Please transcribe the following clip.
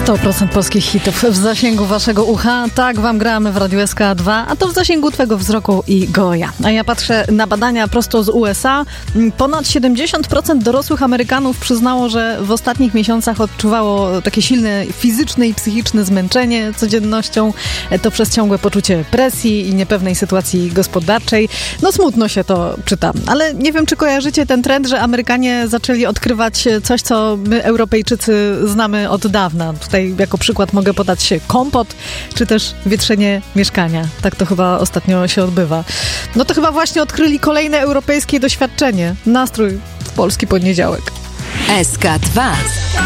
100% polskich hitów w zasięgu waszego ucha. Tak wam gramy w Radiu SK2, a to w zasięgu twego wzroku i goja. A ja patrzę na badania prosto z USA. Ponad 70% dorosłych Amerykanów przyznało, że w ostatnich miesiącach odczuwało takie silne fizyczne i psychiczne zmęczenie codziennością. To przez ciągłe poczucie presji i niepewnej sytuacji gospodarczej. No smutno się to czyta. Ale nie wiem, czy kojarzycie ten trend, że Amerykanie zaczęli odkrywać coś, co my Europejczycy znamy od dawna. Tutaj jako przykład mogę podać kompot, czy też wietrzenie mieszkania. Tak to chyba ostatnio się odbywa. No to chyba właśnie odkryli kolejne europejskie doświadczenie. Nastrój w polski poniedziałek. SK2